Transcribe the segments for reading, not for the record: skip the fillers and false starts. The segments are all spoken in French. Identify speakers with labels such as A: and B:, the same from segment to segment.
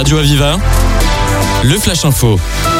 A: Radio Aviva, le Flash Info.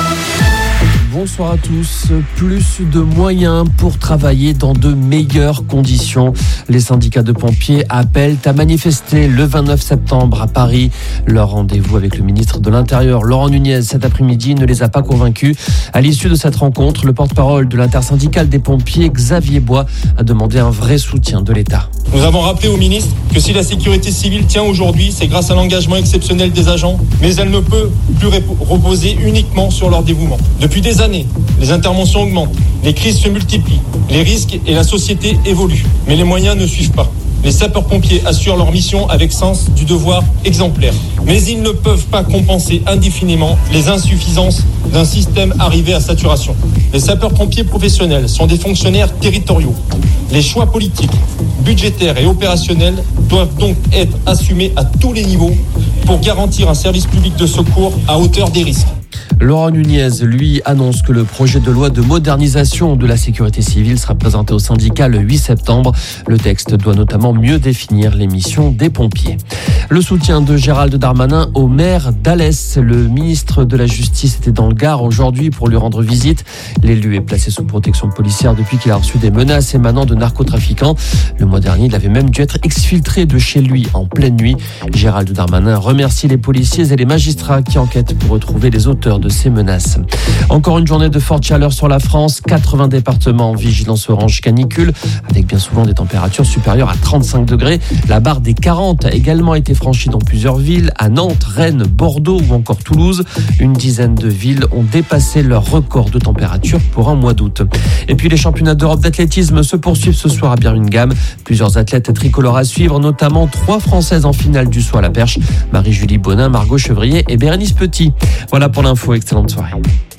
B: Bonsoir à tous. Plus de moyens pour travailler dans de meilleures conditions. Les syndicats de pompiers appellent à manifester le 29 septembre à Paris. Leur rendez-vous avec le ministre de l'Intérieur, Laurent Nunez, cet après-midi ne les a pas convaincus. À l'issue de cette rencontre, le porte-parole de l'intersyndicale des pompiers, Xavier Bois, a demandé un vrai soutien de l'État.
C: Nous avons rappelé au ministre que si la sécurité civile tient aujourd'hui, c'est grâce à l'engagement exceptionnel des agents, mais elle ne peut plus reposer uniquement sur leur dévouement. Depuis des années, les interventions augmentent, les crises se multiplient, les risques et la société évoluent, mais les moyens ne suivent pas. Les sapeurs-pompiers assurent leur mission avec sens du devoir exemplaire. Mais ils ne peuvent pas compenser indéfiniment les insuffisances d'un système arrivé à saturation. Les sapeurs-pompiers professionnels sont des fonctionnaires territoriaux. Les choix politiques, budgétaires et opérationnels doivent donc être assumés à tous les niveaux pour garantir un service public de secours à hauteur des risques.
B: Laurent Nunez, lui, annonce que le projet de loi de modernisation de la sécurité civile sera présenté au syndicat le 8 septembre. Le texte doit notamment mieux définir les missions des pompiers. Le soutien de Gérald Darmanin au maire d'Alès. Le ministre de la Justice était dans le Gard aujourd'hui pour lui rendre visite. L'élu est placé sous protection policière depuis qu'il a reçu des menaces émanant de narcotrafiquants. Le mois dernier, il avait même dû être exfiltré de chez lui en pleine nuit. Gérald Darmanin remercie les policiers et les magistrats qui enquêtent pour retrouver les auteurs de ces menaces. Encore une journée de forte chaleur sur la France. 80 départements en vigilance orange canicule, avec bien souvent des températures supérieures à 35 degrés. La barre des 40 a également été franchie dans plusieurs villes, à Nantes, Rennes, Bordeaux ou encore Toulouse. Une dizaine de villes ont dépassé leur record de température pour un mois d'août. Et puis les championnats d'Europe d'athlétisme se poursuivent ce soir à Birmingham. Plusieurs athlètes tricolores à suivre, notamment 3 Françaises en finale du saut à la perche. Marie-Julie Bonin, Margot Chevrier et Bérénice Petit. Voilà pour l'info. Excellente soirée.